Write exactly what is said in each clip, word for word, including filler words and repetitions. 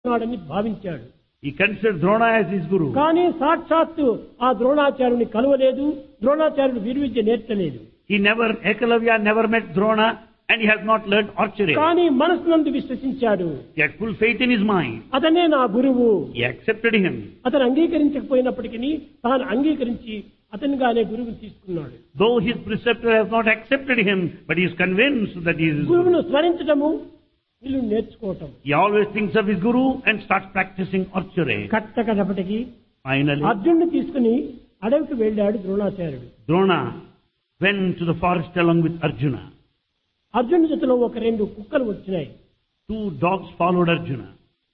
నాడని భావించాడు. He considered Drona as his guru. కానీ సాక్షాత్తు ఆ ద్రోణాచార్యుని కలవలేదు, ద్రోణాచార్యుడు విలువిద్య నేర్చలేదు. He never, Ekalavya never met Drona and he has not learned archery. కానీ మనసునందు విశ్వసించాడు. He had full faith in his mind. అతనే నా గురువు. He accepted him. అతను అంగీకరించకపోయినప్పటికీ తాను అంగీకరించి అతనిగానే గురువుని తీసుకున్నాడు. Though his preceptor has not accepted him, but he is convinced that he is his గురువును guru. స్మరించడము, వీళ్ళు నేర్చుకోవటం. He always thinks of his guru and starts practicing archery. కట్టకడపటికి Finally, అర్జునుడిని తీసుకుని అడవికి వెళ్ళాడు ద్రోణాచార్యుడు. Drona went to the forest along with Arjuna. అర్జునుడి జతలో ఒక రెండు కుక్కలు వచ్చినాయి. Two dogs followed Arjuna.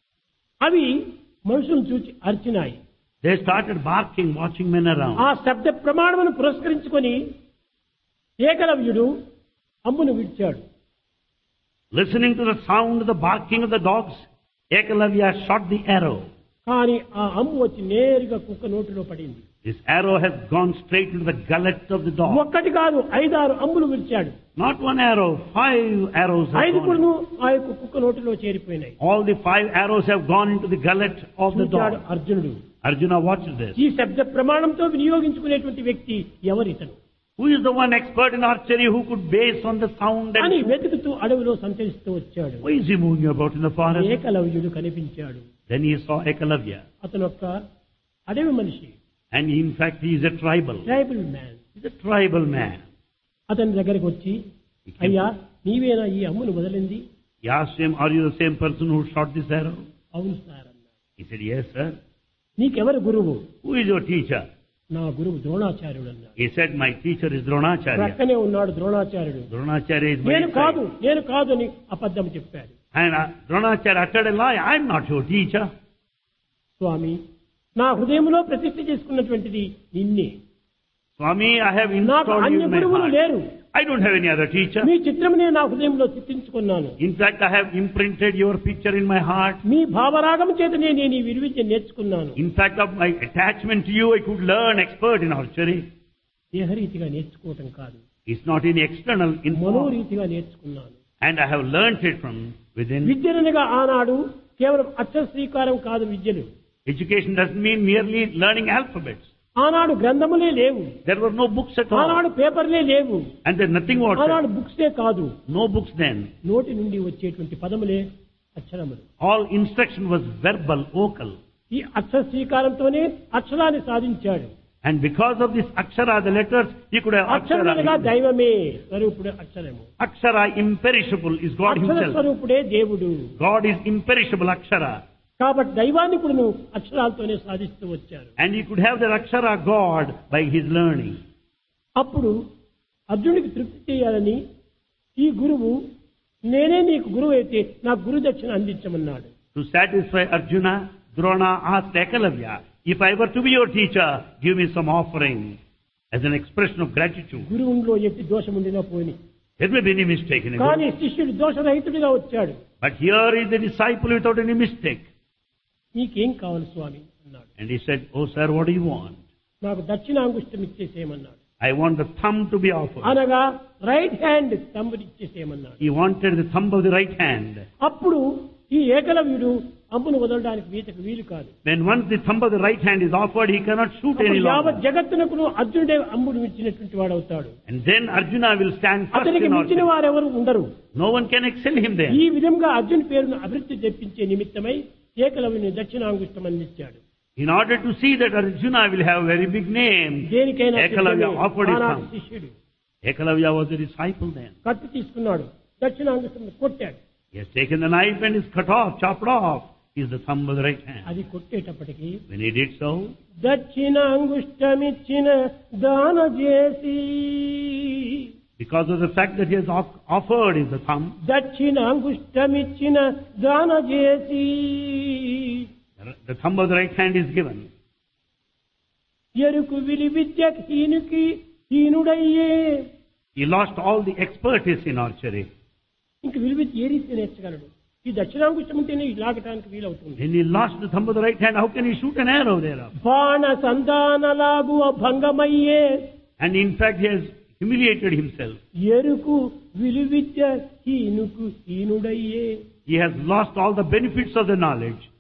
అవి మనుషులను చూచి అరిచినాయి. They started barking, watching men around. ఆ శబ్ద ప్రమాణమును పురస్కరించుకొని ఏకలవ్యుడు అంబును విడిచాడు. Listening to the sound of the barking of the dogs, Ekalavya shot the arrow. కానీ ఆ అంబు వచ్చి నేరుగా కుక్క నోటిలో పడింది. This arrow has gone straight into the gullet of the dog. ఒక్కటి కాదు, ఐదారు అంబులు విడిచాడు. Not one arrow, five arrows have ఐదు gone. కూడాను ఆ యొక్క కుక్క నోటిలో చేరిపోయినాయి. All the five arrows have gone into the gullet of the చూచాడు dog. అర్జునుడు. Arjuna watched this. ఈ శబ్ద ప్రమాణంతో వినియోగించుకునేటువంటి వ్యక్తి ఎవరితను Who is the one expert in archery who could base on the sound అని and... వెతుకుతూ అడవిలో సంచరిస్తూ వచ్చాడు. Why is he moving about in the forest? ఏకలవ్యుడు కనిపించాడు. Then he saw Ekalavya. అతను ఒక అడవి మనిషి, And in fact he is a tribal. Tribal man. He's a tribal man. అతని దగ్గరికి వచ్చి, అయ్యా నీవేనా ఈ అమ్మును వదిలింది? He asked him, are you the same person who shot this arrow? అవును సార్ అన్నాడు. He said, yes sir. నీకెవరు గురువు? Who is your teacher? నా గురువు ద్రోణాచార్యుడు అన్నాడు. He said, my teacher is Dronacharya. ప్రక్కనే ఉన్నాడు ద్రోణాచార్యుడు. Dronacharya is my నేను కాదు teacher. నేను కాదు అని అబద్ధం చెప్పాడు. And uh, Dronacharya uttered a lie. I am not your teacher. స్వామి, నా హృదయంలో ప్రతిష్ఠ చేసుకున్నటువంటిది నిన్నే. Swami, I have నాకు installed you అన్య in my గురువులు heart. లేరు. I don't have any other teacher. మీ చిత్రమునే నా హృదయంలో చిత్రించుకున్నాను. In fact, I have imprinted your picture in my heart. మీ భావరాగం చేతనే నేను ఈ విలువిద్య నేర్చుకున్నాను. In fact, of my attachment to you, I could learn expert in archery. దేహరీతిగా నేర్చుకోవటం కాదు, It's not in external, in form. మనోరీతిగా నేర్చుకున్నాను. And I have learnt it from within. విద్యనగా ఆనాడు కేవలం అక్షర శ్రీకారం కాదు విద్యలు. Education doesn't mean merely learning alphabets. ఆనాడు గ్రంథములే లేవు, There were no books at all. ఆనాడు పేపర్లే లేవు, And there's nothing ఆనాడు whatever. బుక్సే కాదు, No books then. నోటి నుండి వచ్చేటువంటి పదములే అక్షరములు. All instruction was verbal, vocal. ఈ అక్షర శ్రీకారంతోనే అక్షరాన్ని సాధించాడు. And because of this akshara, the letters, he could have అక్షరముగా akshara. దైవమే, స్వరూపుడే అక్షరము. Akshara imperishable is God Akshara himself. స్వరూపుడే దేవుడు. God is imperishable akshara. కాబట్టి దైవాన్ని కూడా నువ్వు అక్షరాలతోనే సాధిస్తూ వచ్చారు. And he could have the akshara God by his learning. అప్పుడు అర్జునుడికి తృప్తి చేయాలని ఈ గురువు, నేనే నీకు గురువు అయితే నాకు గురు దక్షిణ అందించమన్నాడు. To satisfy Arjuna, Drona asked Ekalavya, if I were to be your teacher, give me some offering as an expression of gratitude. గురువులో ఎట్టి దోషం ఉండినా పోని, There may be any mistake in కానీ it. శిష్యుడు దోషరహితుడిగా వచ్చాడు. But here is the disciple without any mistake. నీకేం కావాలి స్వామి అన్నాడు. And he said, oh sir, what do you want? నాకు దక్షిణాంగుష్టం ఇచ్చేసేయమన్నాడు. I want the thumb to be offered. అనగా right hand తమ్ముడు ఇచ్చేసేయమన్నాడు. He wanted the thumb of the right hand. అప్పుడు ఈ ఏకలవ్యుడు అంబును వదలడానికి వీతకు వీలు కాదు. When once the thumb of the right hand is offered, he cannot shoot any అప్పుడు యావత్ longer. జగత్తునకు అర్జునుడే అంబును ఇచ్చినటువంటి వాడవుతాడు. And then Arjuna will stand first అతనికి in మించిన archery. వారెవరు ఉండరు. No one can excel him ఈ then. విధంగా అర్జున్ పేరును అభివృద్ధి తెప్పించే నిమిత్తమై ఏకలవ్యుని దక్షిణాంగుష్టం అందించాడు. In order to see that Arjuna will have a very big name, దేనికైనా Ekalavya సిద్ధమే. offered his ఆనాటి thumb. శిష్యుడు Ekalavya was a disciple then. కత్తి తీసుకున్నాడు, దక్షిణాంగుష్టం కొట్టాడు. He has taken the knife and is cut off, chopped off. Is the thumb of the right hand. అది కొట్టేటప్పటికి When he did so, దక్షిణాంగుష్టమిచ్చిన దాన చేసి, because of the fact that he has off- offered is the thumb, దక్షిణాంగుష్టమిచ్చిన దాన చేసి, the thumb of the right hand is given. ఎరుకు విలి Vidya హీనుకి హీనుడయ్యే. He lost all the expertise in archery. ఇంక విలువిద్య ఏ రీతి నేర్చగలడు? ఈ దక్షిణాంగుష్టం ఉంటేనే లాగటానికి వీలవుతుంది. When he lost the thumb of the right hand, how can he shoot an arrow thereof? బాణ సంధానలాగు భంగమయ్యే. And in fact, he has humiliated himself. ఎరుకు విలువిద్య హీనుకు హీనుడయ్యే. He has lost all the benefits of the knowledge.